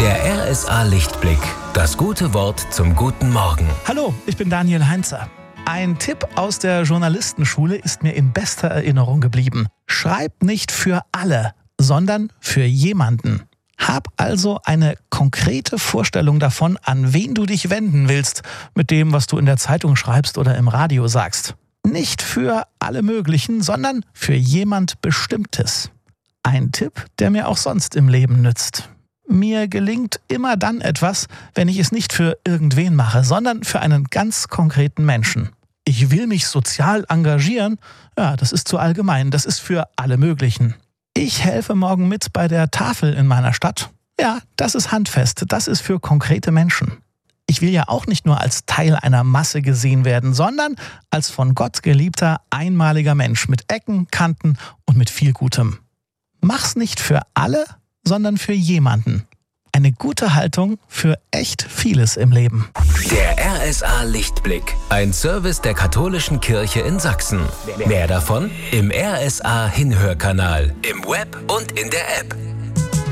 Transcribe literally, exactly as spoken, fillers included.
Der R S A Lichtblick. Das gute Wort zum guten Morgen. Hallo, ich bin Daniel Heinzer. Ein Tipp aus der Journalistenschule ist mir in bester Erinnerung geblieben. Schreib nicht für alle, sondern für jemanden. Hab also eine konkrete Vorstellung davon, an wen du dich wenden willst, mit dem, was du in der Zeitung schreibst oder im Radio sagst. Nicht für alle möglichen, sondern für jemand Bestimmtes. Ein Tipp, der mir auch sonst im Leben nützt. Mir gelingt immer dann etwas, wenn ich es nicht für irgendwen mache, sondern für einen ganz konkreten Menschen. Ich will mich sozial engagieren, ja, das ist zu allgemein, das ist für alle möglichen. Ich helfe morgen mit bei der Tafel in meiner Stadt. Ja, das ist handfest, das ist für konkrete Menschen. Ich will ja auch nicht nur als Teil einer Masse gesehen werden, sondern als von Gott geliebter, einmaliger Mensch mit Ecken, Kanten und mit viel Gutem. Mach's nicht für alle, sondern für jemanden. Eine gute Haltung für echt vieles im Leben. Der R S A Lichtblick. Ein Service der Katholischen Kirche in Sachsen. Mehr davon im R S A Hinhörkanal, im Web und in der App.